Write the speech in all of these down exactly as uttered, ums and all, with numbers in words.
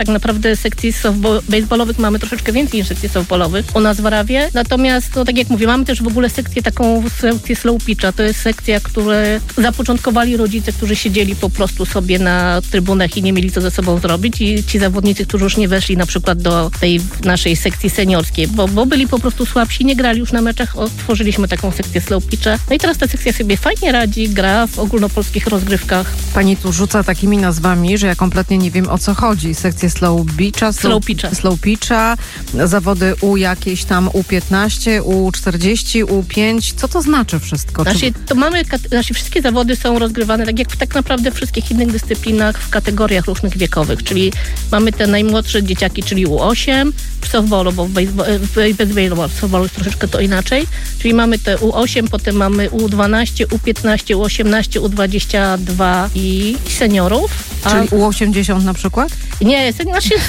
Tak naprawdę sekcji softballowych mamy troszeczkę więcej niż sekcji softballowych u nas w Arawie. Natomiast, no tak jak mówię, mamy też w ogóle sekcję taką, sekcję slow pitcha. To jest sekcja, którą zapoczątkowali rodzice, którzy siedzieli po prostu sobie na trybunach i nie mieli co ze sobą zrobić i ci zawodnicy, którzy już nie weszli na przykład do tej naszej sekcji seniorskiej, bo, bo byli po prostu słabsi, nie grali już na meczach, otworzyliśmy taką sekcję slow pitcha. No i teraz ta sekcja sobie fajnie radzi, gra w ogólnopolskich rozgrywkach. Pani tu rzuca takimi nazwami, że ja kompletnie nie wiem, o co chodzi. Sekcje slow pitcha, slow, slow pitcha, slow pitcha, zawody U jakieś tam U piętnaście, U czterdzieści, U pięć. Co to znaczy wszystko? Znaczy, Czy... to mamy, znaczy wszystkie zawody są rozgrywane tak jak w tak naprawdę wszystkich innych dyscyplinach w kategoriach różnych wiekowych, czyli mamy te najmłodsze dzieciaki, czyli U osiem, w softballu, bo w baseballu, w softballu jest troszeczkę to inaczej, czyli mamy te U osiem, potem mamy U dwanaście, U piętnaście, U osiemnaście, U dwadzieścia dwa i seniorów. A... Czyli U osiemdziesiąt na przykład? Nie, senior się...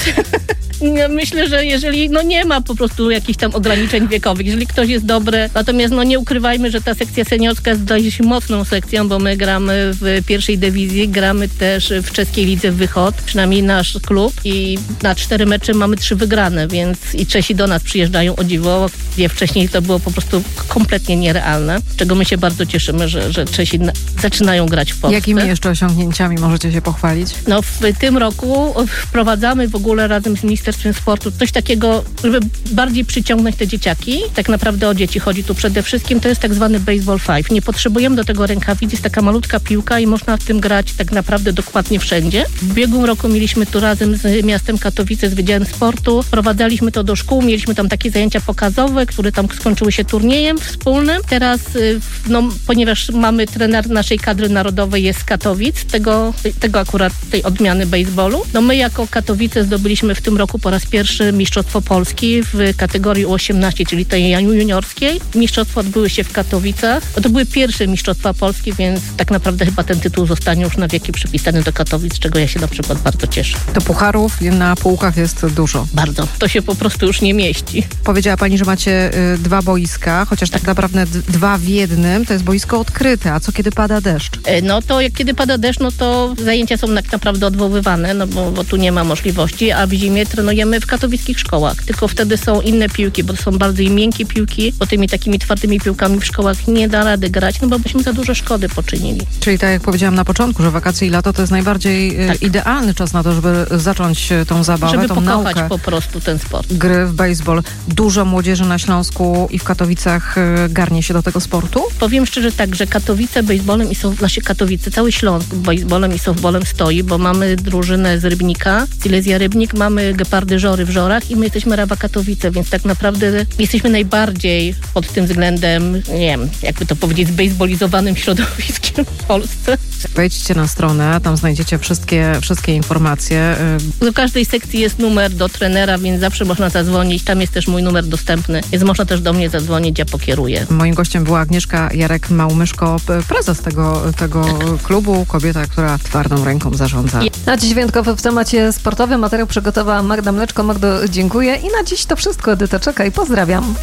Myślę, że jeżeli, no nie ma po prostu jakichś tam ograniczeń wiekowych, jeżeli ktoś jest dobry, natomiast no nie ukrywajmy, że ta sekcja seniorska jest dość mocną sekcją, bo my gramy w pierwszej dywizji, gramy też w czeskiej lidze Wychod, przynajmniej nasz klub i na cztery mecze mamy trzy wygrane, więc i Czesi do nas przyjeżdżają o dziwo, gdzie wcześniej to było po prostu kompletnie nierealne, czego my się bardzo cieszymy, że, że Czesi na, zaczynają grać w Polsce. Jakimi jeszcze osiągnięciami możecie się pochwalić? No w tym roku wprowadzamy w ogóle razem z Ministerstwem Sportu coś takiego, żeby bardziej przyciągnąć te dzieciaki. Tak naprawdę o dzieci chodzi tu przede wszystkim. To jest tak zwany baseball five. Nie potrzebujemy do tego rękawic, jest taka malutka piłka i można w tym grać tak naprawdę dokładnie wszędzie. W ubiegłym roku mieliśmy tu razem z miastem Katowice, z Wydziałem Sportu. Wprowadzaliśmy to do szkół, mieliśmy tam takie zajęcia pokazowe, które tam skończyły się turniejem wspólnym. Teraz, no, ponieważ mamy trener naszej kadry narodowej jest z Katowic, tego, tego akurat tej odmiany baseballu. No my jako Katowice zdobyliśmy w tym roku po raz pierwszy Mistrzostwo Polski w kategorii U osiemnaście, czyli tej juniorskiej. Mistrzostwa odbyły się w Katowicach. To były pierwsze Mistrzostwa Polski, więc tak naprawdę chyba ten tytuł zostanie już na wieki przypisany do Katowic, z czego ja się na przykład bardzo cieszę. To pucharów na półkach jest dużo. Bardzo. To się po prostu już nie mieści. Powiedziała pani, że macie y, dwa boiska, chociaż tak naprawdę d- dwa w jednym. To jest boisko odkryte. A co kiedy pada deszcz? No to jak kiedy pada deszcz, no to zajęcia są tak naprawdę odwoływane, no bo, bo tu nie ma możliwości, a w zimie trenujemy w katowickich szkołach. Tylko wtedy są inne piłki, bo to są bardzo miękkie piłki, bo tymi takimi twardymi piłkami w szkołach nie da rady grać, no bo byśmy za dużo szkody poczynili. Czyli tak jak powiedziałam na początku, że wakacje i lato to jest najbardziej tak. idealny czas na to, żeby zacząć tą zabawę, żeby tą pokochać naukę. po prostu ten sport. Gry w baseball. Dużo młodzieży na Śląsku i w Katowicach garnie się do tego sportu? Powiem szczerze tak, że Katowice baseballem i są, znaczy Katowice, cały Śląsk baseballem i softballem stoi, bo mamy drużynę z Rybnika, Silesia Rybnik, mamy Gepardy Żory w Żorach i my jesteśmy Rawa Katowice, więc tak naprawdę jesteśmy najbardziej pod tym względem, nie wiem, jakby to powiedzieć, zbejsbolizowanym środowiskiem w Polsce. Wejdźcie na stronę, tam znajdziecie wszystkie, wszystkie informacje. Do każdej sekcji jest numer do trenera, więc zawsze można zadzwonić. Tam jest też mój numer dostępny, więc można też do mnie zadzwonić, ja pokieruję. Moim gościem była Agnieszka Jarek-Małmyszko, prezes tego, tego klubu, kobieta, która twardą ręką zarządza. Na dziś wyjątkowo w temacie sportowym materiał przygotowała Magda Mleczko. Magdo, dziękuję i na dziś to wszystko. Edyta, czekaj, pozdrawiam.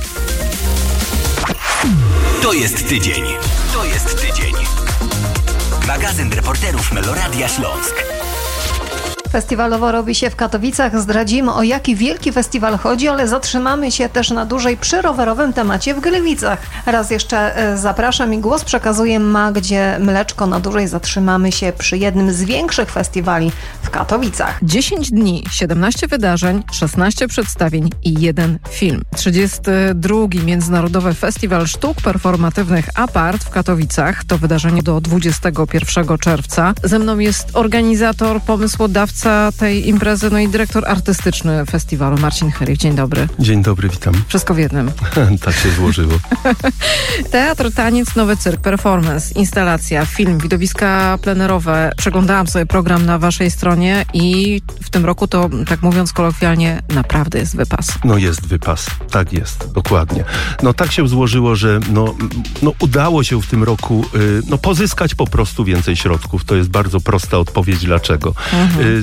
To jest tydzień. To jest tydzień. Magazyn reporterów Meloradia Śląsk. Festiwalowo robi się w Katowicach. Zdradzimy, o jaki wielki festiwal chodzi, ale zatrzymamy się też na dłużej przy rowerowym temacie w Gliwicach. Raz jeszcze zapraszam i głos przekazuję Magdzie Mleczko. Na dłużej zatrzymamy się przy jednym z większych festiwali w Katowicach. dziesięć dni, siedemnaście wydarzeń, szesnaście przedstawień i jeden film. trzydziesty drugi Międzynarodowy Festiwal Sztuk Performatywnych Apart w Katowicach. To wydarzenie do dwudziestego pierwszego czerwca. Ze mną jest organizator, pomysłodawca tej imprezy, no i dyrektor artystyczny festiwalu, Marcin Herych. Dzień dobry. Dzień dobry, witam. Wszystko w jednym. Tak się złożyło. Teatr, taniec, nowy cyrk, performance, instalacja, film, widowiska plenerowe. Przeglądałam sobie program na waszej stronie i w tym roku to, tak mówiąc kolokwialnie, naprawdę jest wypas. No jest wypas, tak jest, dokładnie. No tak się złożyło, że no, no udało się w tym roku y, no, pozyskać po prostu więcej środków. To jest bardzo prosta odpowiedź dlaczego. Mhm. Y,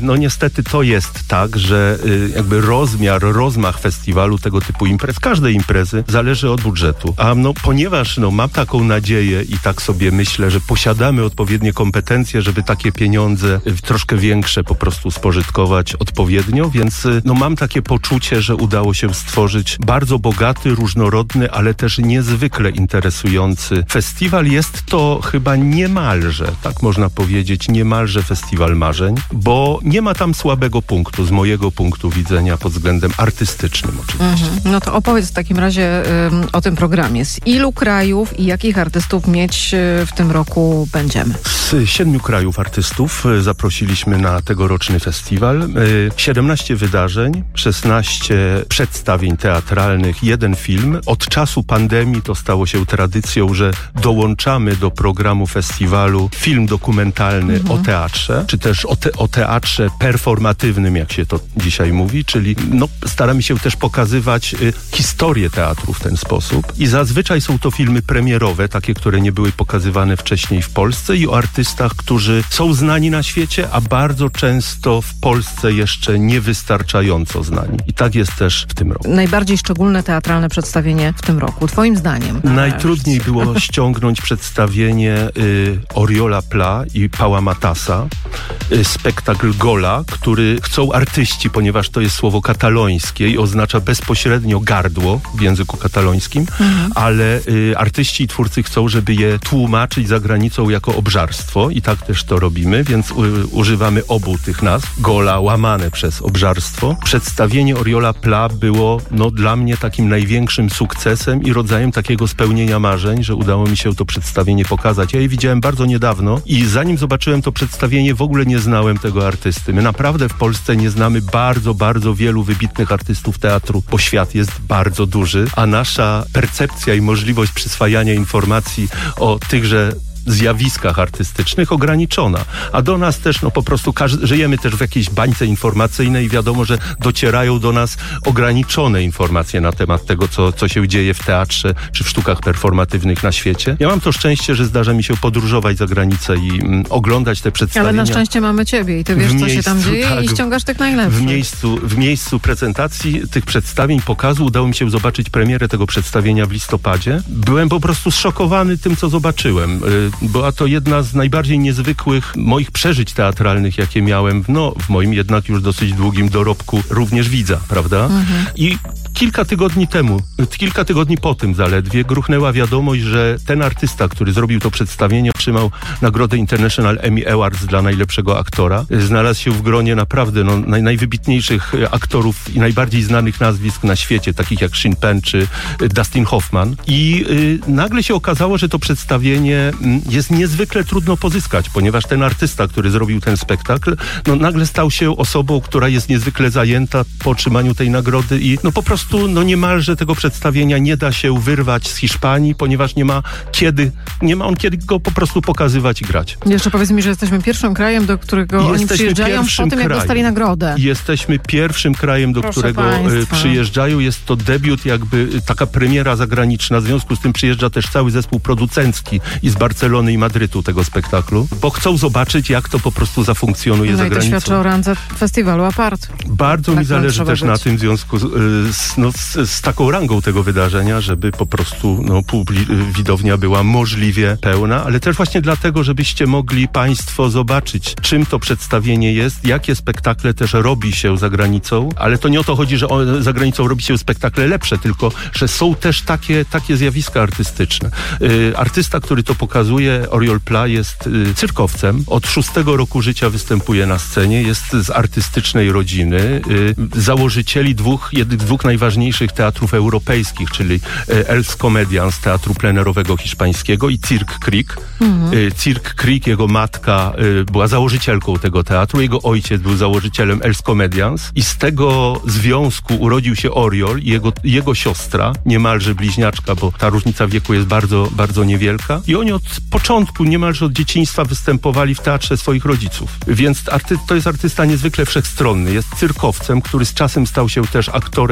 no niestety to jest tak, że y, jakby rozmiar, rozmach festiwalu, tego typu imprez, każdej imprezy zależy od budżetu. A no, ponieważ no, mam taką nadzieję i tak sobie myślę, że posiadamy odpowiednie kompetencje, żeby takie pieniądze y, troszkę większe po prostu spożytkować odpowiednio, więc y, no, mam takie poczucie, że udało się stworzyć bardzo bogaty, różnorodny, ale też niezwykle interesujący festiwal. Jest to chyba niemalże, tak można powiedzieć, niemalże festiwal marzeń, bo nie ma tam słabego punktu z mojego punktu widzenia pod względem artystycznym oczywiście. Mhm. No to opowiedz w takim razie ym, o tym programie. Z ilu krajów i jakich artystów mieć y, w tym roku będziemy? Z siedmiu krajów artystów y, zaprosiliśmy na tegoroczny festiwal. Y, siedemnaście wydarzeń, szesnaście przedstawień teatralnych, jeden film. Od czasu pandemii to stało się tradycją, że dołączamy do programu festiwalu film dokumentalny mhm. o teatrze, czy też o, te, o teatrze performatywnym, jak się to dzisiaj mówi, czyli no, staramy się też pokazywać y, historię teatru w ten sposób. I zazwyczaj są to filmy premierowe, takie, które nie były pokazywane wcześniej w Polsce i o artystach, którzy są znani na świecie, a bardzo często w Polsce jeszcze niewystarczająco znani. I tak jest też w tym roku. Najbardziej szczególne teatralne przedstawienie w tym roku, twoim zdaniem? Najtrudniej było ściągnąć przedstawienie y, Oriola Pla i Paula Matasa, y, spektakl Gola, który chcą artyści, ponieważ to jest słowo katalońskie i oznacza bezpośrednio gardło w języku katalońskim, mhm. ale y, artyści i twórcy chcą, żeby je tłumaczyć za granicą jako obżarstwo i tak też to robimy, więc y, używamy obu tych nazw. Gola łamane przez obżarstwo. Przedstawienie Oriola Pla było no, dla mnie takim największym sukcesem i rodzajem takiego spełnienia marzeń, że udało mi się to przedstawienie pokazać. Ja je widziałem bardzo niedawno i zanim zobaczyłem to przedstawienie, w ogóle nie znałem tego artysty. My naprawdę w Polsce nie znamy bardzo, bardzo wielu wybitnych artystów teatru, bo świat jest bardzo duży, a nasza percepcja i możliwość przyswajania informacji o tychże zjawiskach artystycznych ograniczona. A do nas też, no po prostu każdy, żyjemy też w jakiejś bańce informacyjnej i wiadomo, że docierają do nas ograniczone informacje na temat tego, co, co się dzieje w teatrze czy w sztukach performatywnych na świecie. Ja mam to szczęście, że zdarza mi się podróżować za granicę i mm, oglądać te przedstawienia. Ale na szczęście mamy ciebie i ty wiesz, miejscu, co się tam dzieje tak, i ściągasz tych najlepszych. W miejscu, w miejscu prezentacji tych przedstawień, pokazu udało mi się zobaczyć premierę tego przedstawienia w listopadzie. Byłem po prostu zszokowany tym, co zobaczyłem. Była to jedna z najbardziej niezwykłych moich przeżyć teatralnych, jakie miałem no, w moim jednak już dosyć długim dorobku również widza, prawda? Mhm. I kilka tygodni temu, kilka tygodni po tym zaledwie gruchnęła wiadomość, że ten artysta, który zrobił to przedstawienie, otrzymał nagrodę International Emmy Awards dla najlepszego aktora. Znalazł się w gronie naprawdę no, naj, najwybitniejszych aktorów i najbardziej znanych nazwisk na świecie, takich jak Sean Penn czy Dustin Hoffman. I y, nagle się okazało, że to przedstawienie y, jest niezwykle trudno pozyskać, ponieważ ten artysta, który zrobił ten spektakl, no nagle stał się osobą, która jest niezwykle zajęta po otrzymaniu tej nagrody i no po prostu no niemalże tego przedstawienia nie da się wyrwać z Hiszpanii, ponieważ nie ma kiedy, nie ma on kiedy go po prostu pokazywać i grać. Jeszcze powiedz mi, że jesteśmy pierwszym krajem, do którego jesteśmy oni przyjeżdżają po tym, krajem. jak dostali nagrodę. Jesteśmy pierwszym krajem, do Proszę którego Państwa. przyjeżdżają. Jest to debiut, jakby taka premiera zagraniczna. W związku z tym przyjeżdża też cały zespół producencki i z Barcelony i Madrytu tego spektaklu, bo chcą zobaczyć, jak to po prostu zafunkcjonuje no za granicą. No i to świadczy o randze festiwalu Apart. Bardzo tak mi zależy też być. na tym w związku z, z, no, z, z taką rangą tego wydarzenia, żeby po prostu no, publi- widownia była możliwie pełna, ale też właśnie dlatego, żebyście mogli Państwo zobaczyć, czym to przedstawienie jest, jakie spektakle też robi się za granicą, ale to nie o to chodzi, że o, za granicą robi się spektakle lepsze, tylko, że są też takie, takie zjawiska artystyczne. Y, artysta, który to pokazuje, Oriol Pla, jest y, cyrkowcem. Od szóstego roku życia występuje na scenie, jest z artystycznej rodziny, y, założycieli dwóch, jednych z dwóch najważniejszych teatrów europejskich, czyli y, Els Comedians, teatru plenerowego hiszpańskiego i Cirque Creek. Mhm. Y, Cirque Creek, jego matka y, była założycielką tego teatru, jego ojciec był założycielem Els Comedians i z tego związku urodził się Oriol i jego, jego siostra, niemalże bliźniaczka, bo ta różnica wieku jest bardzo, bardzo niewielka i oni od początku, niemalże od dzieciństwa występowali w teatrze swoich rodziców. Więc arty, to jest artysta niezwykle wszechstronny. Jest cyrkowcem, który z czasem stał się też aktorem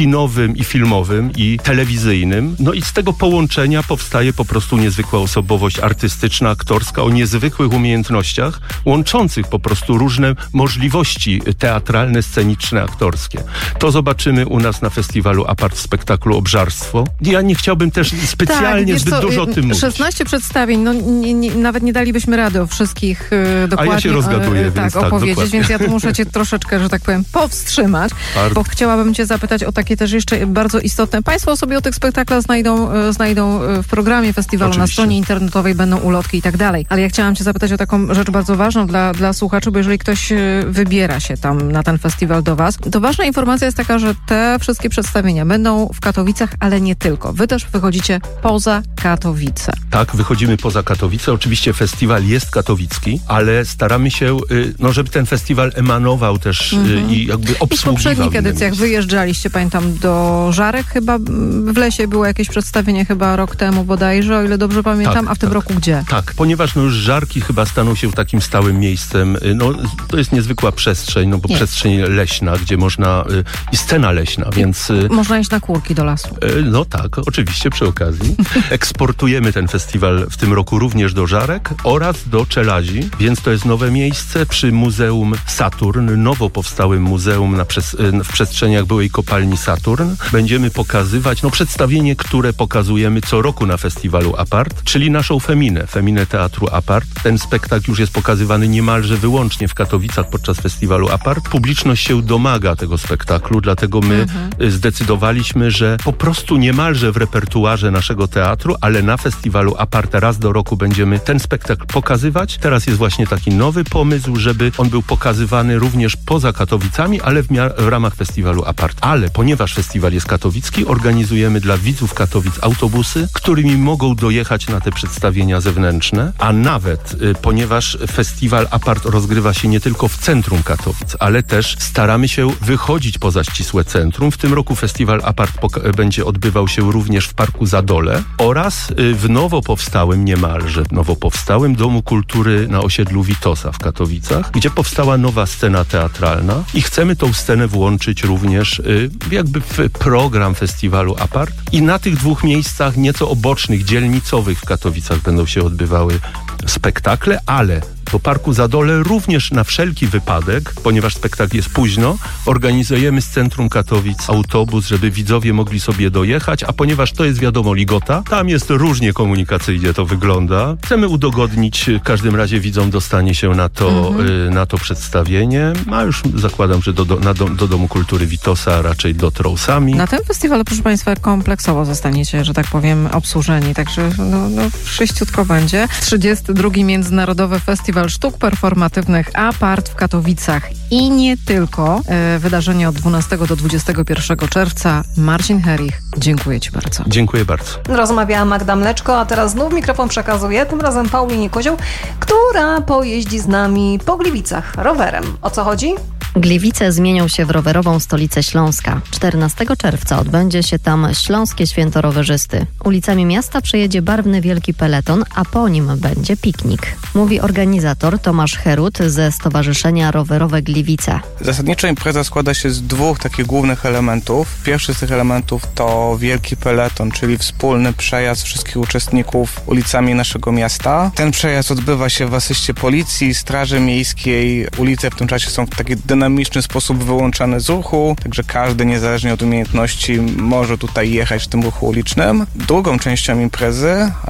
kinowym i filmowym i telewizyjnym. No i z tego połączenia powstaje po prostu niezwykła osobowość artystyczna, aktorska o niezwykłych umiejętnościach, łączących po prostu różne możliwości teatralne, sceniczne, aktorskie. To zobaczymy u nas na festiwalu Apart w spektaklu Obżarstwo. Ja nie chciałbym też specjalnie tak, zbyt co, dużo o tym mówić. szesnaście przedstawień, no nie, nie, nawet nie dalibyśmy rady o wszystkich e, dokładnie A ja się rozgaduję, e, więc tak, tak, opowiedzieć, dokładnie. więc ja tu muszę cię troszeczkę, że tak powiem, powstrzymać, Art. bo chciałabym cię zapytać o takie też jeszcze bardzo istotne. Państwo sobie o tych spektaklach znajdą, e, znajdą w programie festiwalu, Oczywiście. na stronie internetowej będą ulotki i tak dalej. Ale ja chciałam cię zapytać o taką rzecz bardzo ważną dla, dla słuchaczy, bo jeżeli ktoś e, wybiera się tam na ten festiwal do was, to ważna informacja jest taka, że te wszystkie przedstawienia będą w Katowicach, ale nie tylko. Wy też wychodzicie poza Katowice. Tak, wychodzimy poza Katowice. Oczywiście festiwal jest katowicki, ale staramy się, no, żeby ten festiwal emanował też mm-hmm. i jakby obsługiwał. I w poprzednich edycjach miejsce. wyjeżdżaliście, pamiętam, do Żarek chyba, w Lesie było jakieś przedstawienie chyba rok temu bodajże, o ile dobrze pamiętam, tak, a w tym tak. roku gdzie? Tak, ponieważ no już Żarki chyba staną się takim stałym miejscem. No, to jest niezwykła przestrzeń, no bo jest. przestrzeń leśna, gdzie można, i scena leśna, więc... Można iść na kurki do lasu. No tak, oczywiście przy okazji. Eksportujemy ten festiwal w tym roku również do Żarek oraz do Czeladzi, więc to jest nowe miejsce przy Muzeum Saturn, nowo powstałym muzeum na przes- w przestrzeniach byłej kopalni Saturn. Będziemy pokazywać, no przedstawienie, które pokazujemy co roku na festiwalu Apart, czyli naszą Feminę, Feminę Teatru Apart. Ten spektakl już jest pokazywany niemalże wyłącznie w Katowicach podczas festiwalu Apart. Publiczność się domaga tego spektaklu, dlatego my mhm. zdecydowaliśmy, że po prostu niemalże w repertuarze naszego teatru, ale na festiwalu Apart raz do roku będziemy ten spektakl pokazywać. Teraz jest właśnie taki nowy pomysł, żeby on był pokazywany również poza Katowicami, ale w, mia- w ramach festiwalu Apart. Ale ponieważ festiwal jest katowicki, organizujemy dla widzów Katowic autobusy, którymi mogą dojechać na te przedstawienia zewnętrzne, a nawet y, ponieważ festiwal Apart rozgrywa się nie tylko w centrum Katowic, ale też staramy się wychodzić poza ścisłe centrum. W tym roku festiwal Apart poka- będzie odbywał się również w Parku Zadole oraz y, w nowo powstałym, niemalże nowo powstałym Domu Kultury na osiedlu Witosa w Katowicach, gdzie powstała nowa scena teatralna i chcemy tą scenę włączyć również y, jakby w program festiwalu Apart. I na tych dwóch miejscach nieco obocznych, dzielnicowych w Katowicach będą się odbywały spektakle, ale do Parku Zadole również na wszelki wypadek, ponieważ spektakl jest późno, organizujemy z centrum Katowic autobus, żeby widzowie mogli sobie dojechać, a ponieważ to jest wiadomo ligota, tam jest różnie komunikacyjnie to wygląda. Chcemy udogodnić, w każdym razie widzom dostanie się na to, mhm. y, na to przedstawienie, a już zakładam, że do, do, na do, do Domu Kultury Witosa raczej dotrą sami. Na tym festiwalu, proszę Państwa, kompleksowo zostaniecie, że tak powiem, obsłużeni, także no, no sześciutko będzie. trzydziesty drugi Międzynarodowy Festiwal Sztuk Performatywnych Apart w Katowicach i nie tylko. E, wydarzenie od dwunastego do dwudziestego pierwszego czerwca. Marcin Herich, dziękuję Ci bardzo. Dziękuję bardzo. Rozmawiała Magda Mleczko, a teraz znów mikrofon przekazuję, tym razem Paulinie Kozioł, która pojeździ z nami po Gliwicach rowerem. O co chodzi? Gliwice zmienią się w rowerową stolicę Śląska. czternastego czerwca odbędzie się tam Śląskie Święto Rowerzysty. Ulicami miasta przejedzie barwny wielki peleton, a po nim będzie piknik. Mówi organizator Tomasz Herut ze Stowarzyszenia Rowerowe Gliwice. Zasadniczo impreza składa się z dwóch takich głównych elementów. Pierwszy z tych elementów to wielki peleton, czyli wspólny przejazd wszystkich uczestników ulicami naszego miasta. Ten przejazd odbywa się w asyście policji, straży miejskiej. Ulice w tym czasie są w taki dynamiczny sposób wyłączane z ruchu, także każdy niezależnie od umiejętności może tutaj jechać w tym ruchu ulicznym. Drugą częścią imprezy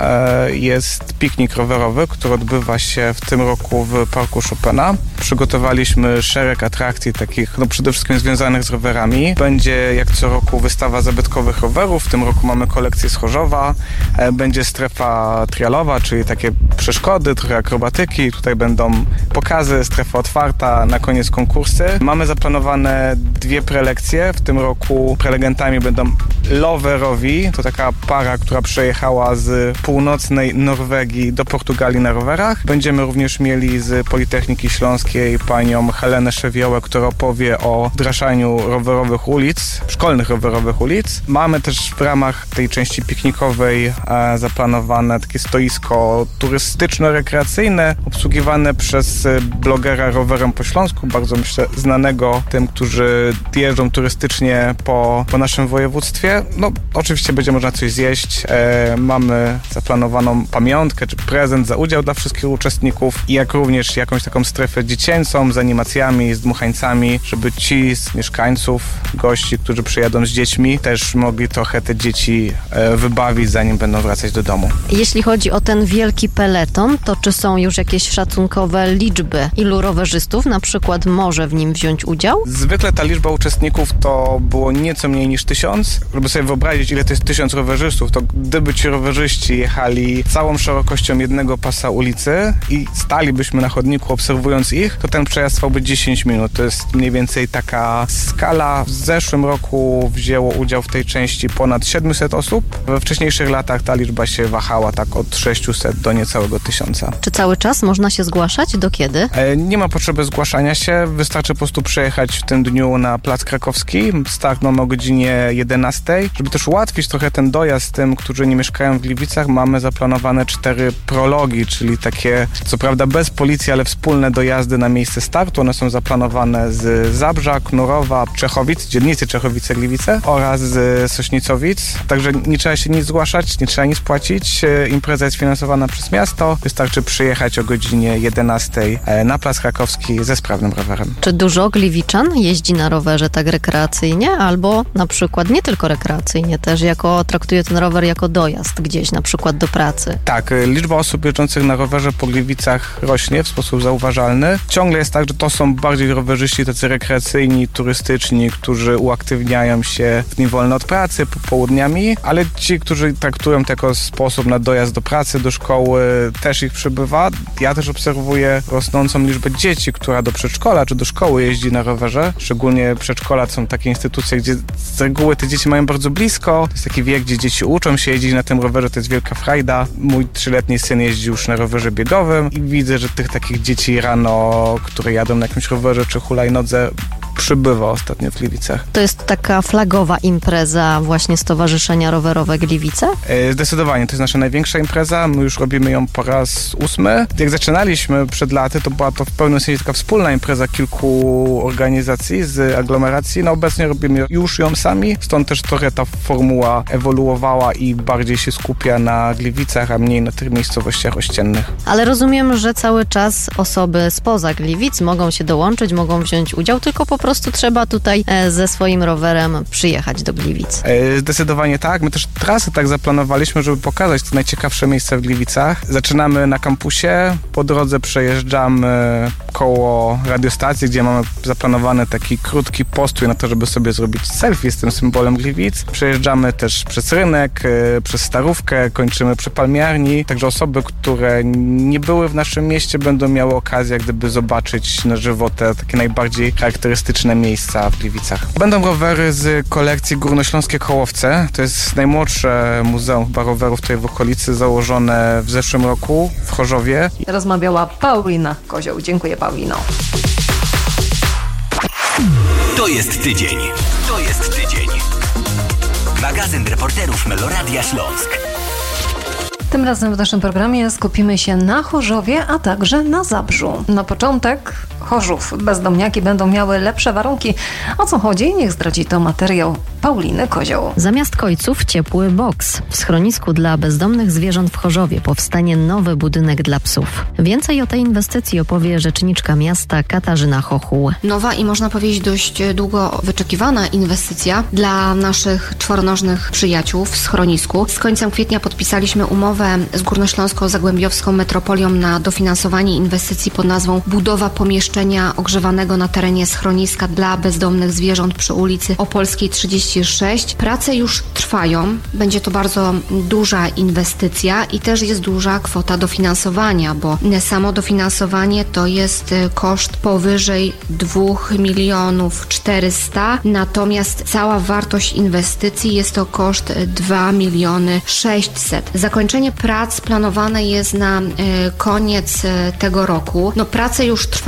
e, jest piknik rowerowy, który odbywa się w tym roku w Parku Chopina. Przygotowaliśmy szereg atrakcji takich, no przede wszystkim związanych z rowerami. Będzie jak co roku wystawa zabytkowych rowerów, w tym roku mamy kolekcję z Chorzowa. E, będzie strefa trialowa, czyli takie przeszkody, trochę akrobatyki. Tutaj będą pokazy, strefa otwarta, na koniec konkursy. Mamy zaplanowane dwie prelekcje. W tym roku prelegentami będą Loverowi, to taka para, która przejechała z północnej Norwegii do Portugalii na rowerach. Będziemy również mieli z Politechniki Śląskiej panią Helenę Szewiołę, która opowie o wdrażaniu rowerowych ulic, szkolnych rowerowych ulic. Mamy też w ramach tej części piknikowej e, zaplanowane takie stoisko turystyczno-rekreacyjne, obsługiwane przez blogera Rowerem po Śląsku, bardzo myślę znanego tym, którzy jeżdżą turystycznie po, po naszym województwie. No, oczywiście będzie można coś zjeść. E, mamy zaplanowaną pamiątkę czy prezent za udział dla wszystkich uczestników i jak również jakąś taką strefę dziecięcą z animacjami, z dmuchańcami, żeby ci z mieszkańców, gości, którzy przyjadą z dziećmi, też mogli trochę te dzieci e, wybawić, zanim będą wracać do domu. Jeśli chodzi o ten wielki peleton, to czy są już jakieś szacunkowe liczby, ilu rowerzystów na przykład może w nim wziąć udział? Zwykle ta liczba uczestników to było nieco mniej niż tysiąc. Żeby sobie wyobrazić, ile to jest tysiąc rowerzystów, to gdyby ci rowerzyści jechali całą szerokością jednego pasa ulicy i stalibyśmy na chodniku obserwując ich, to ten przejazd trwałby dziesięć minut. To jest mniej więcej taka skala. W zeszłym roku wzięło udział w tej części ponad siedemset osób. We wcześniejszych latach ta liczba się wahała tak od sześciuset do niecałego tysiąca. Czy cały czas można się zgłaszać? Do kiedy? E, nie ma potrzeby zgłaszania się. Wystarczy po prostu przejechać w tym dniu na Plac Krakowski. Start mamy o godzinie jedenastej. Żeby też ułatwić trochę ten dojazd tym, którzy nie mieszkają w Gliwicach, mamy zaplanowane cztery prologi, czyli takie, co prawda bez policji, ale wspólne dojazdy na miejsce startu. One są zaplanowane z Zabrza, Knurowa, Czechowic, dzielnicy Czechowice-Gliwice oraz z Sośnicowic. Także nie trzeba się nic zgłaszać, nie trzeba nic płacić. Impreza jest finansowana przez miasto. Wystarczy przyjechać o godzinie jedenastej na Plac Krakowski ze sprawnym rowerem. Czy dużo gliwiczan jeździ na rowerze tak rekreacyjnie, albo na przykład nie tylko rekreacyjnie, też jako traktuje ten rower jako dojazd gdzieś, na przykład do pracy? Tak, liczba osób jeżdżących na rowerze po Gliwicach rośnie w sposób zauważalny. Ciągle jest tak, że to są bardziej rowerzyści tacy rekreacyjni, turystyczni, którzy uaktywniają się w dni wolne od pracy, popołudniami, ale ci, którzy traktują to jako sposób na dojazd do pracy, do szkoły, też ich przybywa. Ja też obserwuję rosnącą liczbę dzieci, która do przedszkola czy do szkoły jeździ na rowerze. Szczególnie przedszkola to są takie instytucje, gdzie z reguły te dzieci mają bardzo blisko. To jest taki wiek, gdzie dzieci uczą się jeździć na tym rowerze, to jest wielka frajda. Mój trzyletni syn jeździ już na rowerze biegowym i widzę, że tych takich dzieci rano, które jadą na jakimś rowerze czy hulajnodze, przybywa ostatnio w Gliwicach. To jest taka flagowa impreza właśnie Stowarzyszenia Rowerowe Gliwice? E, zdecydowanie, to jest nasza największa impreza. My już robimy ją po raz ósmy. Jak zaczynaliśmy przed laty, to była to w pełnym sensie taka wspólna impreza kilku organizacji z aglomeracji. No obecnie robimy już ją sami, stąd też trochę ta formuła ewoluowała i bardziej się skupia na Gliwicach, a mniej na tych miejscowościach ościennych. Ale rozumiem, że cały czas osoby spoza Gliwic mogą się dołączyć, mogą wziąć udział, tylko po prostu trzeba tutaj ze swoim rowerem przyjechać do Gliwic. Zdecydowanie tak. My też trasy tak zaplanowaliśmy, żeby pokazać te najciekawsze miejsca w Gliwicach. Zaczynamy na kampusie, po drodze przejeżdżamy koło radiostacji, gdzie mamy zaplanowany taki krótki postój na to, żeby sobie zrobić selfie z tym symbolem Gliwic. Przejeżdżamy też przez rynek, przez Starówkę, kończymy przy palmiarni. Także osoby, które nie były w naszym mieście, będą miały okazję gdyby zobaczyć na żywo te takie najbardziej charakterystyczne miejsca w Gliwicach. Będą rowery z kolekcji Górnośląskie Kołowce. To jest najmłodsze muzeum chyba rowerów tutaj w okolicy, założone w zeszłym roku w Chorzowie. Rozmawiała Paulina Kozioł. Dziękuję, Paulino. To jest tydzień. To jest tydzień. Magazyn reporterów Meloradia Śląsk. Tym razem w naszym programie skupimy się na Chorzowie, a także na Zabrzu. Na początek Chorzów. Bezdomniaki będą miały lepsze warunki. O co chodzi? Niech zdradzi to materiał Pauliny Kozioł. Zamiast kojców ciepły boks. W schronisku dla bezdomnych zwierząt w Chorzowie powstanie nowy budynek dla psów. Więcej o tej inwestycji opowie rzeczniczka miasta Katarzyna Chochuł. Nowa i można powiedzieć dość długo wyczekiwana inwestycja dla naszych czworonożnych przyjaciół w schronisku. Z końcem kwietnia podpisaliśmy umowę z Górnośląsko-Zagłębiowską Metropolią na dofinansowanie inwestycji pod nazwą Budowa pomieszczenia ogrzewanego na terenie schroniska dla bezdomnych zwierząt przy ulicy Opolskiej trzydzieści sześć. Prace już trwają. Będzie to bardzo duża inwestycja i też jest duża kwota dofinansowania, bo samo dofinansowanie to jest koszt powyżej dwóch milionów czterysta, natomiast cała wartość inwestycji jest to koszt dwa miliony sześćset. Zakończenie prac planowane jest na y, koniec y, tego roku. No prace już trwają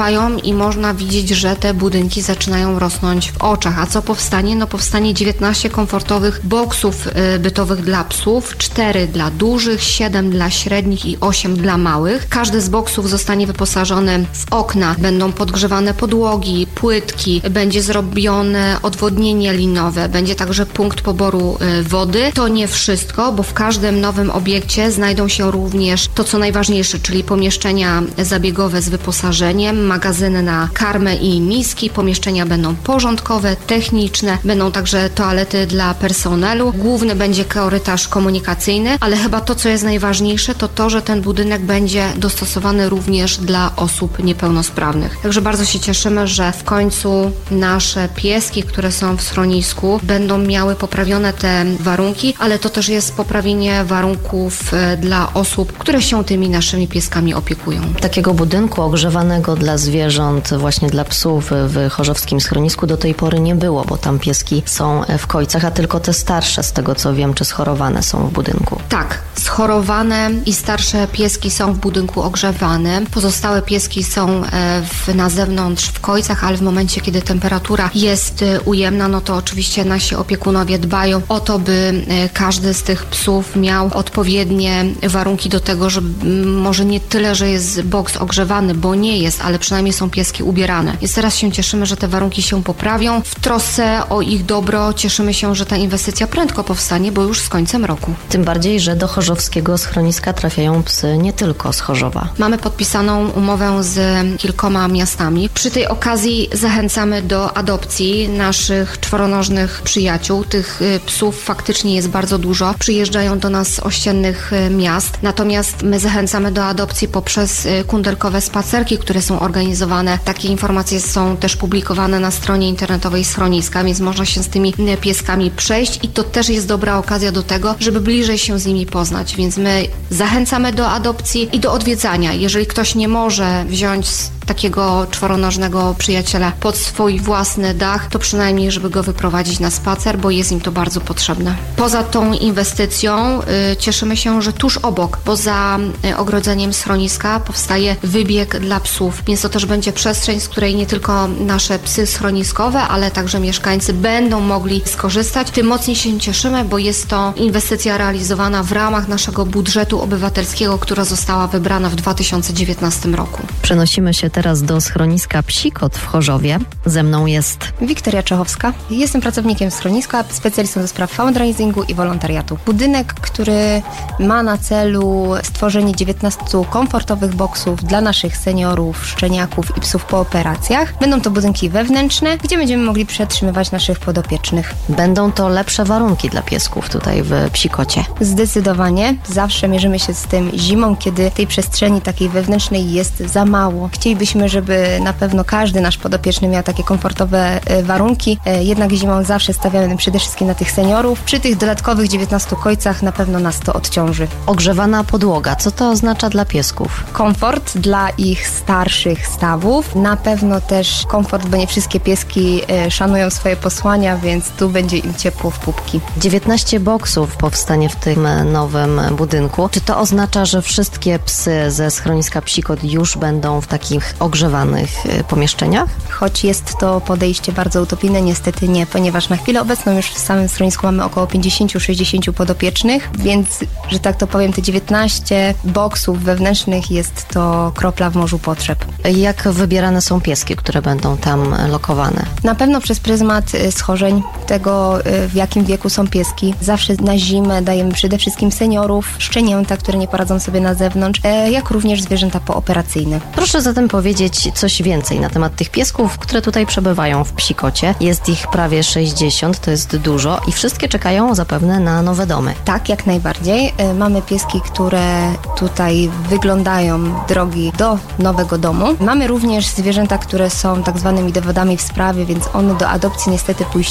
i można widzieć, że te budynki zaczynają rosnąć w oczach. A co powstanie? No powstanie dziewiętnaście komfortowych boksów y, bytowych dla psów, cztery dla dużych, siedem dla średnich i osiem dla małych. Każdy z boksów zostanie wyposażony w okna, będą podgrzewane podłogi, płytki, będzie zrobione odwodnienie linowe, będzie także punkt poboru y, wody. To nie wszystko, bo w każdym nowym obiekcie znajdą się również to, co najważniejsze, czyli pomieszczenia zabiegowe z wyposażeniem, magazyny na karmę i miski, pomieszczenia będą porządkowe, techniczne, będą także toalety dla personelu. Główny będzie korytarz komunikacyjny, ale chyba to, co jest najważniejsze, to to, że ten budynek będzie dostosowany również dla osób niepełnosprawnych. Także bardzo się cieszymy, że w końcu nasze pieski, które są w schronisku, będą miały poprawione te warunki, ale to też jest poprawienie warunków dla osób, które się tymi naszymi pieskami opiekują. Takiego budynku ogrzewanego dla zwierząt, właśnie dla psów w chorzowskim schronisku do tej pory nie było, bo tam pieski są w kojcach, a tylko te starsze, z tego co wiem, czy schorowane są w budynku. Tak, schorowane i starsze pieski są w budynku ogrzewanym. Pozostałe pieski są w, na zewnątrz w kojcach, ale w momencie, kiedy temperatura jest ujemna, no to oczywiście nasi opiekunowie dbają o to, by każdy z tych psów miał odpowiednie warunki do tego, żeby może nie tyle, że jest boks ogrzewany, bo nie jest, ale przynajmniej są pieski ubierane. Więc teraz się cieszymy, że te warunki się poprawią. W trosce o ich dobro cieszymy się, że ta inwestycja prędko powstanie, bo już z końcem roku. Tym bardziej, że do chorzowskiego schroniska trafiają psy nie tylko z Chorzowa. Mamy podpisaną umowę z kilkoma miastami. Przy tej okazji zachęcamy do adopcji naszych czworonożnych przyjaciół. Tych psów faktycznie jest bardzo dużo. Przyjeżdżają do nas z ościennych miast. Natomiast my zachęcamy do adopcji poprzez kundelkowe spacerki, które są organizowane. Takie informacje są też publikowane na stronie internetowej schroniska, więc można się z tymi pieskami przejść i to też jest dobra okazja do tego, żeby bliżej się z nimi poznać. Więc my zachęcamy do adopcji i do odwiedzania. Jeżeli ktoś nie może wziąć takiego czworonożnego przyjaciela pod swój własny dach, to przynajmniej, żeby go wyprowadzić na spacer, bo jest im to bardzo potrzebne. Poza tą inwestycją y, cieszymy się, że tuż obok, poza y, ogrodzeniem schroniska powstaje wybieg dla psów, więc to też będzie przestrzeń, z której nie tylko nasze psy schroniskowe, ale także mieszkańcy będą mogli skorzystać. Tym mocniej się cieszymy, bo jest to inwestycja realizowana w ramach naszego budżetu obywatelskiego, która została wybrana w dwa tysiące dziewiętnastym roku. Przenosimy się teraz do schroniska Psikot w Chorzowie. Ze mną jest Wiktoria Czechowska. Jestem pracownikiem schroniska, specjalistą do spraw fundraisingu i wolontariatu. Budynek, który ma na celu stworzenie dziewiętnastu komfortowych boksów dla naszych seniorów, szczeniaków i psów po operacjach. Będą to budynki wewnętrzne, gdzie będziemy mogli przetrzymywać naszych podopiecznych. Będą to lepsze warunki dla piesków tutaj w Psikocie. Zdecydowanie. Zawsze mierzymy się z tym zimą, kiedy tej przestrzeni takiej wewnętrznej jest za mało. Chcielibyśmy, żeby na pewno każdy nasz podopieczny miał takie komfortowe warunki. Jednak zimą zawsze stawiamy przede wszystkim na tych seniorów. Przy tych dodatkowych dziewiętnastu kojcach na pewno nas to odciąży. Ogrzewana podłoga. Co to oznacza dla piesków? Komfort dla ich starszych stawów. Na pewno też komfort, bo nie wszystkie pieski szanują swoje posłania, więc tu będzie im ciepło w pupki. dziewiętnaście boksów powstanie w tym nowym budynku. Czy to oznacza, że wszystkie psy ze schroniska Psikot już będą w takich ogrzewanych pomieszczeniach? Choć jest to podejście bardzo utopijne, niestety nie, ponieważ na chwilę obecną już w samym schronisku mamy około pięćdziesiąt do sześćdziesięciu podopiecznych, więc, że tak to powiem, te dziewiętnaście boksów wewnętrznych jest to kropla w morzu potrzeb. Jak wybierane są pieski, które będą tam lokowane? Na pewno przez pryzmat schorzeń, tego w jakim wieku są pieski. Zawsze na zimę dajemy przede wszystkim seniorów, szczenięta, które nie poradzą sobie na zewnątrz, jak również zwierzęta pooperacyjne. Proszę zatem powiedzieć coś więcej na temat tych piesków, które tutaj przebywają w Psikocie. Jest ich prawie sześćdziesiąt, to jest dużo i wszystkie czekają zapewne na nowe domy. Tak, jak najbardziej. Mamy pieski, które tutaj wyglądają drogi do nowego domu. Mamy również zwierzęta, które są tak zwanymi dowodami w sprawie, więc one do adopcji niestety pójść nie mogą.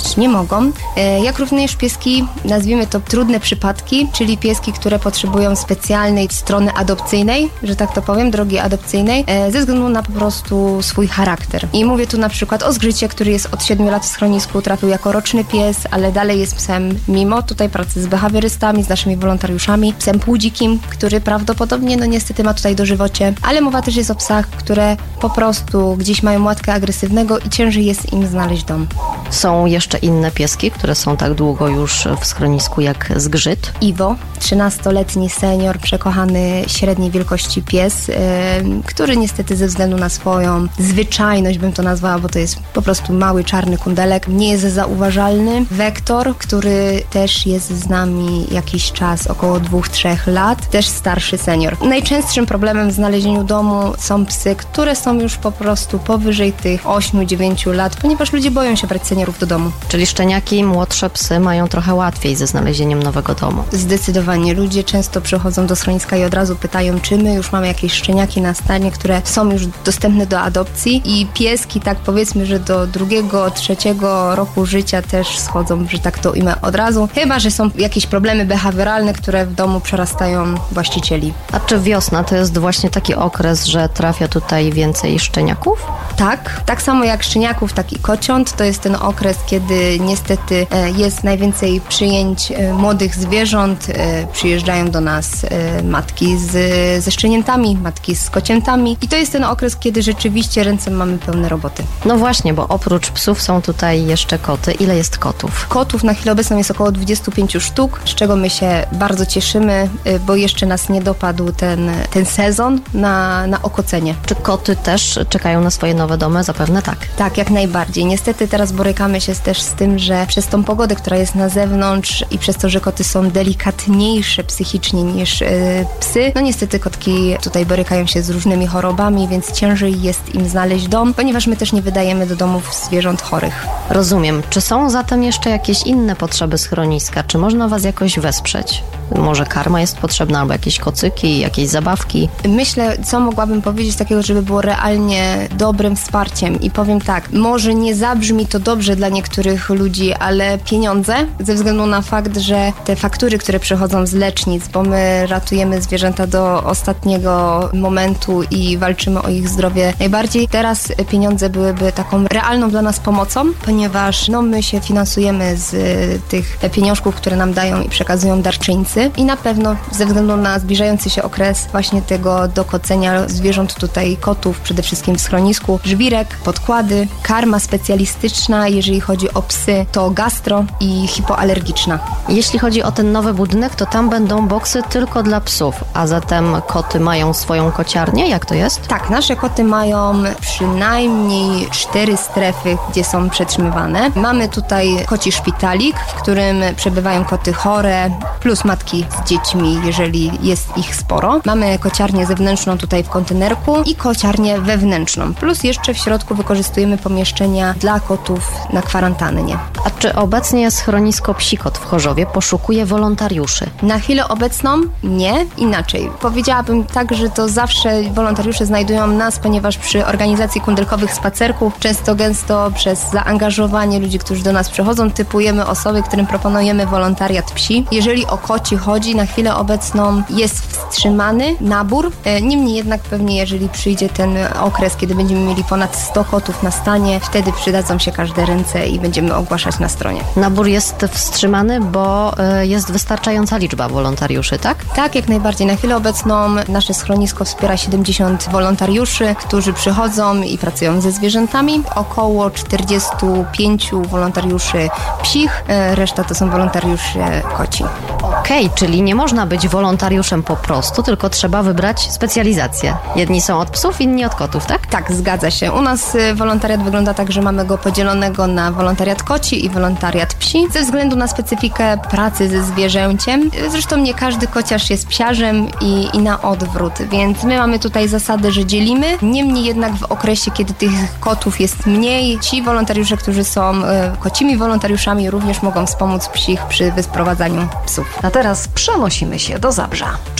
mogą. Jak również pieski, nazwijmy to trudne przypadki, czyli pieski, które potrzebują specjalnej strony adopcyjnej, że tak to powiem, drogi adopcyjnej, ze względu na po prostu swój charakter. I mówię tu na przykład o Zgrzycie, który jest od siedmiu lat w schronisku, trafił jako roczny pies, ale dalej jest psem, mimo tutaj pracy z behawiorystami, z naszymi wolontariuszami, psem półdzikim, który prawdopodobnie, no niestety ma tutaj dożywocie, ale mowa też jest o psach, które po prostu gdzieś mają łatkę agresywnego i ciężej jest im znaleźć dom. Są jeszcze inne pieski, które są tak długo już w schronisku jak Zgrzyt? Iwo, trzynastoletni senior, przekochany średniej wielkości pies, yy, który niestety ze względu na swoją zwyczajność, bym to nazwała, bo to jest po prostu mały, czarny kundelek, nie jest zauważalny. Wektor, który też jest z nami jakiś czas, około dwóch, trzech lat, też starszy senior. Najczęstszym problemem w znalezieniu domu są psy, które są już po prostu powyżej tych ośmiu, dziewięciu lat, ponieważ ludzie boją się brać seniorów do domu. Czyli szczeniaki i młodsze psy mają trochę łatwiej ze znalezieniem nowego domu. Zdecydowanie. Ludzie często przychodzą do schroniska i od razu pytają, czy my już mamy jakieś szczeniaki na stanie, które są już dostępne do adopcji i pieski, tak powiedzmy, że do drugiego, trzeciego roku życia też schodzą, że tak to ujmę, od razu. Chyba że są jakieś problemy behawioralne, które w domu przerastają właścicieli. A czy wiosna to jest właśnie taki okres, że trafia tutaj więcej szczeniaków? Tak. Tak samo jak szczeniaków, tak i kociąt. To jest ten okres, kiedy niestety jest najwięcej przyjęć młodych zwierząt. Przyjeżdżają do nas matki z, ze szczeniętami, matki z kociętami i to jest ten okres, kiedy rzeczywiście ręce mamy pełne roboty. No właśnie, bo oprócz psów są tutaj jeszcze koty. Ile jest kotów? Kotów na chwilę obecną jest około dwadzieścia pięć sztuk, z czego my się bardzo cieszymy, bo jeszcze nas nie dopadł ten, ten sezon na, na okocenie. Czy koty też czekają na swoje nowe domy? Zapewne tak. Tak, jak najbardziej. Niestety teraz borykamy się też z tym, że przez tą pogodę, która jest na zewnątrz i przez to, że koty są delikatniejsze psychicznie niż yy, psy, no niestety kotki tutaj borykają się z różnymi chorobami, więc ciężej jest im znaleźć dom, ponieważ my też nie wydajemy do domów zwierząt chorych. Rozumiem. Czy są zatem jeszcze jakieś inne potrzeby schroniska? Czy można was jakoś wesprzeć? Może karma jest potrzebna, albo jakieś kocyki, jakieś zabawki? Myślę, co mogłabym powiedzieć takiego, żeby było realnie dobrym wsparciem i powiem tak, może nie zabrzmi to dobrze dla niektórych ludzi, ale pieniądze, ze względu na fakt, że te faktury, które przychodzą z lecznic, bo my ratujemy zwierzęta do ostatniego momentu i walczymy o ich zdrowie najbardziej, teraz pieniądze byłyby taką realną dla nas pomocą, ponieważ no, my się finansujemy z tych pieniążków, które nam dają i przekazują darczyńcy i na pewno ze względu na zbliżający się okres właśnie tego dokocenia zwierząt tutaj, kotów przede wszystkim w schronisku, żwirek, podkłady, karma specjalistyczna, jeżeli chodzi o psy, to gastro i hipoalergiczna. Jeśli chodzi o ten nowy budynek, to tam będą boksy tylko dla psów, a zatem koty mają swoją kociarnię? Jak to jest? Tak, nasze koty mają przynajmniej cztery strefy, gdzie są przetrzymywane. Mamy tutaj koci szpitalik, w którym przebywają koty chore, plus matki z dziećmi, jeżeli jest ich sporo. Mamy kociarnię zewnętrzną tutaj w kontenerku i kociarnię wewnętrzną. Plus jeszcze w środku wykorzystujemy pomieszczenia dla kotów na kwarantannie. A czy obecnie schronisko Psikot w Chorzowie poszukuje wolontariuszy? Na chwilę obecną nie, inaczej. Powiedziałabym tak, że to zawsze wolontariusze znajdują nas, ponieważ przy organizacji kundelkowych spacerków często gęsto przez zaangażowanie ludzi, którzy do nas przychodzą, typujemy osoby, którym proponujemy wolontariat psi. Jeżeli o koci chodzi, na chwilę obecną jest wstrzymany nabór. Niemniej jednak pewnie, jeżeli przyjdzie ten okres, kiedy będziemy mieli ponad sto kotów na stanie, wtedy przydadzą się każde ręce i będziemy ogłaszać na stronie. Nabór jest wstrzymany, bo jest wystarczająca liczba wolontariuszy, tak? Tak, jak najbardziej. Na chwilę obecną nasze schronisko wspiera siedemdziesiąt wolontariuszy, którzy przychodzą i pracują ze zwierzętami. Około czterdziestu pięciu wolontariuszy psich, reszta to są wolontariusze koci. Okej, okay, czyli nie można być wolontariuszem po prostu, tylko trzeba wybrać specjalizację. Jedni są od psów, inni od kotów, tak? Tak, zgadza się. U nas wolontariat wygląda tak, że mamy go podzielonego na wolontariat koci i wolontariat psi, ze względu na specyfikę pracy ze zwierzęciem. Zresztą nie każdy kociarz jest psiarzem i, i na odwrót, więc my mamy tutaj zasadę, że dzielimy. Niemniej jednak w okresie, kiedy tych kotów jest mniej, ci wolontariusze, którzy są e, kocimi wolontariuszami, również mogą wspomóc psich przy wysprowadzaniu psów. A teraz przenosimy się do Zabrza.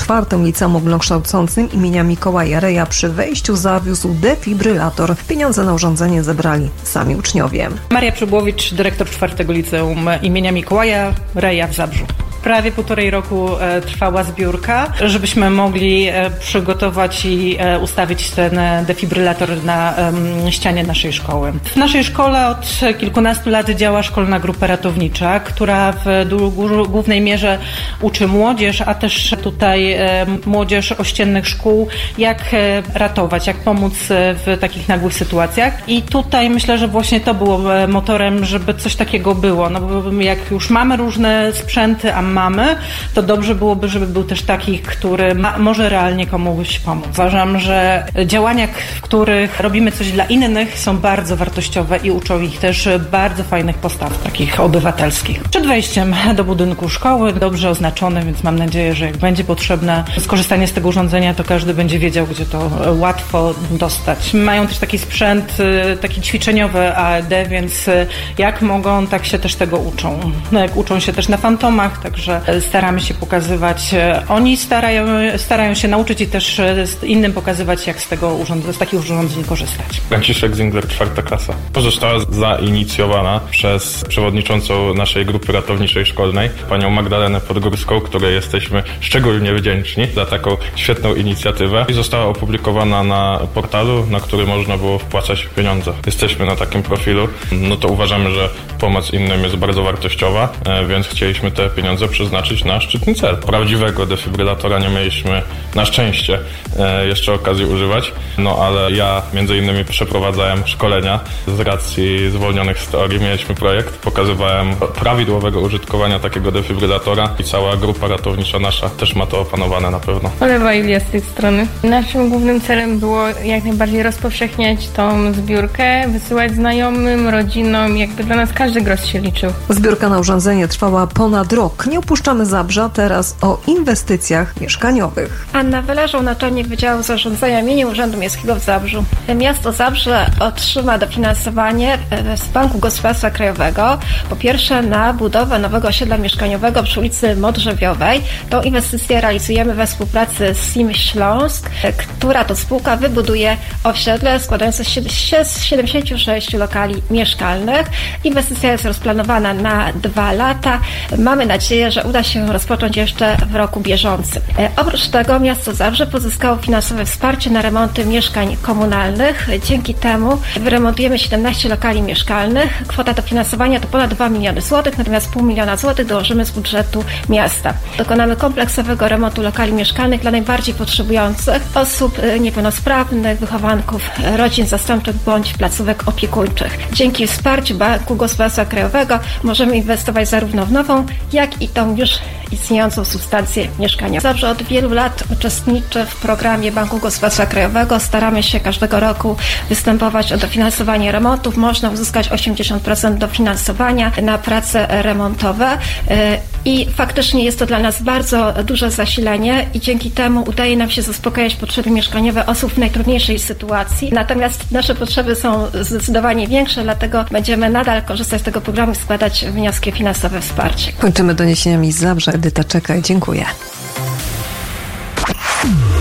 czwartym Liceum Ogólnokształcącym imienia Mikołaja Reja przy wejściu zawiózł defibrylator. Pieniądze na urządzenie zebrali sami uczniowie. Maria Przybłowicz, dyrektor czwartego Liceum imienia Mikołaja Reja w Zabrzu. Prawie półtorej roku e, trwała zbiórka, żebyśmy mogli e, przygotować i e, ustawić ten defibrylator na e, ścianie naszej szkoły. W naszej szkole od kilkunastu lat działa szkolna grupa ratownicza, która w du- głównej mierze uczy młodzież, a też tutaj e, młodzież ościennych szkół, jak e, ratować, jak pomóc e, w takich nagłych sytuacjach. I tutaj myślę, że właśnie to było e, motorem, żeby coś takiego było. No bo jak już mamy różne sprzęty, a mamy, to dobrze byłoby, żeby był też taki, który ma, może realnie komuś pomóc. Uważam, że działania, w których robimy coś dla innych, są bardzo wartościowe i uczą ich też bardzo fajnych postaw, takich obywatelskich. Przed wejściem do budynku szkoły, dobrze oznaczony, więc mam nadzieję, że jak będzie potrzebne skorzystanie z tego urządzenia, to każdy będzie wiedział, gdzie to łatwo dostać. Mają też taki sprzęt, taki ćwiczeniowy A E D, więc jak mogą, tak się też tego uczą. No jak uczą się też na fantomach, także staramy się pokazywać. Oni starają, starają się nauczyć i też innym pokazywać, jak z tego urząd- z takich urządzeń korzystać. Franciszek Zingler, czwarta klasa. Została zainicjowana przez przewodniczącą naszej grupy ratowniczej szkolnej, panią Magdalenę Podgórską, której jesteśmy szczególnie wdzięczni za taką świetną inicjatywę i została opublikowana na portalu, na który można było wpłacać pieniądze. Jesteśmy na takim profilu, no to uważamy, że pomoc innym jest bardzo wartościowa, więc chcieliśmy te pieniądze przeznaczyć na szczytny cel. Prawdziwego defibrylatora nie mieliśmy na szczęście e, jeszcze okazji używać, no ale ja między innymi przeprowadzałem szkolenia z racji zwolnionych z teorii. Mieliśmy projekt, pokazywałem prawidłowego użytkowania takiego defibrylatora i cała grupa ratownicza nasza też ma to opanowane na pewno. Olewa Julia z tej strony. Naszym głównym celem było jak najbardziej rozpowszechniać tą zbiórkę, wysyłać znajomym, rodzinom, jakby dla nas każdy grosz się liczył. Zbiórka na urządzenie trwała ponad rok. Nie upuszczamy Zabrza, teraz o inwestycjach mieszkaniowych. Anna Wyleżą, naczelnik Wydziału Zarządzania imienia Urzędu Miejskiego w Zabrzu. Miasto Zabrze otrzyma dofinansowanie z Banku Gospodarstwa Krajowego, po pierwsze na budowę nowego osiedla mieszkaniowego przy ulicy Modrzewiowej. Tą inwestycję realizujemy we współpracy z S I M Śląsk, która to spółka wybuduje osiedle składające się z siedemdziesięciu sześciu lokali mieszkalnych. Inwestycja jest rozplanowana na dwa lata. Mamy nadzieję, że uda się rozpocząć jeszcze w roku bieżącym. E, oprócz tego miasto Zabrze pozyskało finansowe wsparcie na remonty mieszkań komunalnych. Dzięki temu wyremontujemy siedemnaście lokali mieszkalnych. Kwota dofinansowania to ponad dwa miliony złotych, natomiast pół miliona złotych dołożymy z budżetu miasta. Dokonamy kompleksowego remontu lokali mieszkalnych dla najbardziej potrzebujących osób niepełnosprawnych, wychowanków rodzin zastępczych bądź placówek opiekuńczych. Dzięki wsparciu Banku Gospodarstwa Krajowego możemy inwestować zarówno w nową, jak i tą już istniejącą substancję mieszkania. Zabrze od wielu lat uczestniczy w programie Banku Gospodarstwa Krajowego. Staramy się każdego roku występować o dofinansowanie remontów. Można uzyskać osiemdziesiąt procent dofinansowania na prace remontowe i faktycznie jest to dla nas bardzo duże zasilenie i dzięki temu udaje nam się zaspokajać potrzeby mieszkaniowe osób w najtrudniejszej sytuacji. Natomiast nasze potrzeby są zdecydowanie większe, dlatego będziemy nadal korzystać z tego programu i składać wnioski o finansowe wsparcie. Kończymy doniesieniami z Zabrza. Edyta Czekaj, dziękuję.